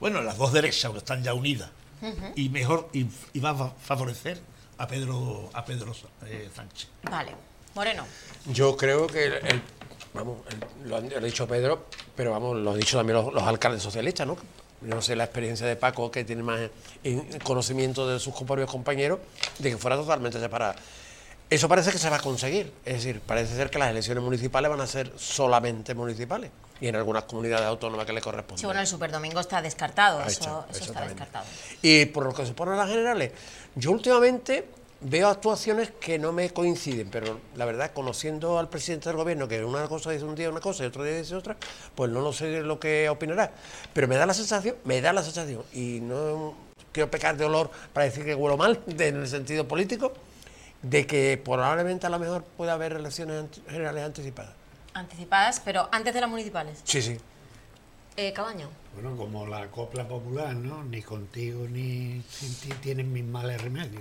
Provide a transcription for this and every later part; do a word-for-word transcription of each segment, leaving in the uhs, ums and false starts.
Bueno, las dos derechas están ya unidas. Uh-huh. Y mejor, y, y va a favorecer a Pedro, a Pedro eh, Sánchez. Vale. Moreno. Yo creo que el, el, vamos, el, lo, han, lo ha dicho Pedro, pero vamos, lo han dicho también los, los alcaldes socialistas, ¿no? No sé la experiencia de Paco, que tiene más en conocimiento de sus propios compañeros, de que fuera totalmente separada. Eso parece que se va a conseguir, es decir, parece ser que las elecciones municipales van a ser solamente municipales y en algunas comunidades autónomas que le corresponden. Sí, bueno, el superdomingo está descartado, Ahí eso, está, eso está descartado. Y por lo que se pone a las generales, yo últimamente veo actuaciones que no me coinciden, pero la verdad, conociendo al presidente del gobierno, que una cosa dice un día una cosa y otro día dice otra, pues no lo sé lo que opinará. Pero me da la sensación, me da la sensación, y no quiero pecar de olor para decir que huelo mal, de, en el sentido político, de que probablemente a lo mejor pueda haber elecciones generales anticipadas. Anticipadas, pero antes de las municipales. Sí, sí. Eh, Cabaño. Bueno, como la copla popular, ¿no? Ni contigo ni sin ti tienen mis males remedios.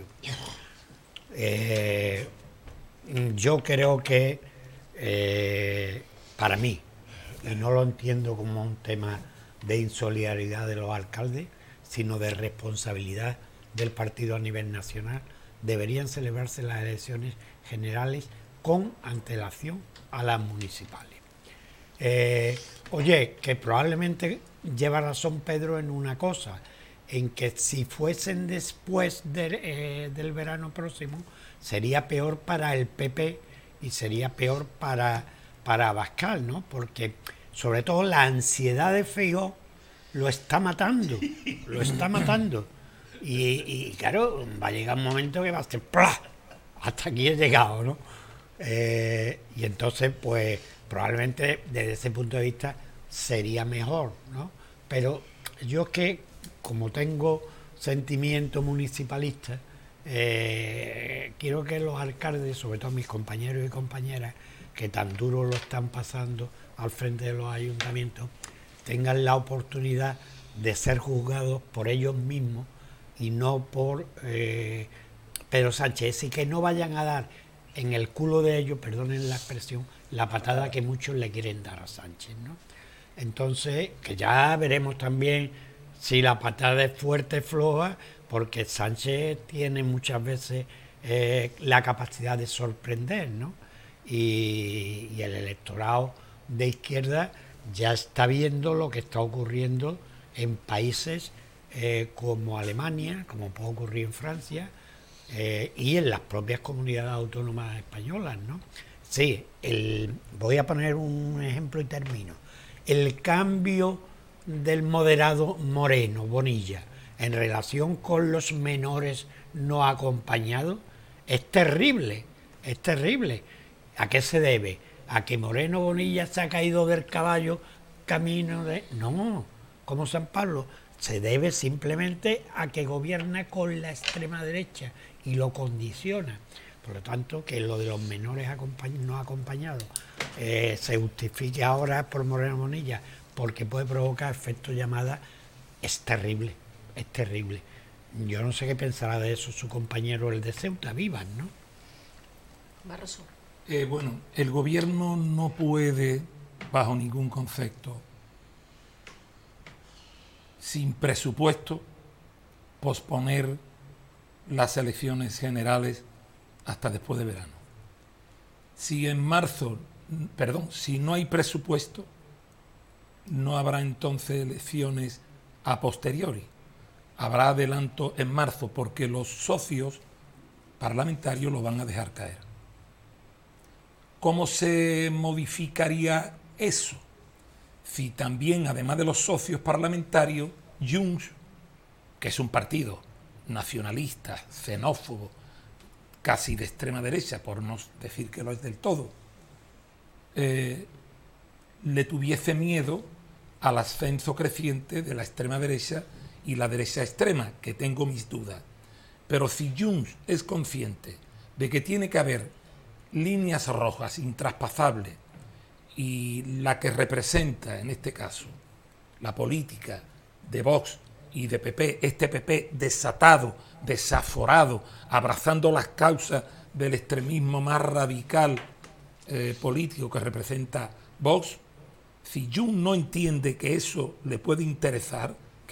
Eh, yo creo que eh, para mí, y no lo entiendo como un tema de insolidaridad de los alcaldes, sino de responsabilidad del partido a nivel nacional, deberían celebrarse las elecciones generales con antelación a las municipales. Eh, oye, que probablemente lleva razón Pedro en una cosa, en que si fuesen después de, eh, del verano próximo, sería peor para el P P y sería peor para, para Abascal, ¿no? Porque sobre todo la ansiedad de Feijóo lo está matando, lo está matando. Y, y claro, va a llegar un momento que va a ser ¡plá! Hasta aquí he llegado, ¿no? Eh, y entonces, pues, probablemente desde ese punto de vista sería mejor, ¿no? Pero yo es que, como tengo sentimiento municipalista, eh, quiero que los alcaldes, sobre todo mis compañeros y compañeras, que tan duro lo están pasando al frente de los ayuntamientos, tengan la oportunidad de ser juzgados por ellos mismos y no por eh, Pedro Sánchez, y que no vayan a dar en el culo de ellos, perdonen la expresión, la patada que muchos le quieren dar a Sánchez, ¿no? Entonces, que ya veremos también si la patada es fuerte o floja, porque Sánchez tiene muchas veces eh, la capacidad de sorprender, ¿no? Y, y el electorado de izquierda ya está viendo lo que está ocurriendo en países eh, como Alemania, como puede ocurrir en Francia, eh, y en las propias comunidades autónomas españolas, ¿no? Sí, el, voy a poner un ejemplo y termino. El cambio del moderado Moreno Bonilla en relación con los menores no acompañados es terrible, es terrible. ¿A qué se debe? ¿A que Moreno Bonilla se ha caído del caballo camino de...? No, como San Pablo, se debe simplemente a que gobierna con la extrema derecha y lo condiciona. Por lo tanto, que lo de los menores acompañ- no acompañados eh, se justifique ahora por Moreno Bonilla porque puede provocar efecto llamada, es terrible, es terrible. Yo no sé qué pensará de eso su compañero, el de Ceuta, Vivas, ¿no? Barroso. Eh, bueno, el gobierno no puede, bajo ningún concepto, sin presupuesto, posponer las elecciones generales hasta después de verano. Si en marzo, perdón, si no hay presupuesto, no habrá entonces elecciones a posteriori. Habrá adelanto en marzo porque los socios parlamentarios lo van a dejar caer. ¿Cómo se modificaría eso? Si también, además de los socios parlamentarios, Junts, que es un partido nacionalista, xenófobo, casi de extrema derecha, por no decir que lo es del todo, eh, le tuviese miedo al ascenso creciente de la extrema derecha y la derecha extrema, que tengo mis dudas. Pero si Junts es consciente de que tiene que haber líneas rojas intraspasables y la que representa, en este caso, la política de Vox y de P P, este P P desatado, desaforado, abrazando las causas del extremismo más radical eh, político que representa Vox, si Junts no entiende que eso le puede interesar,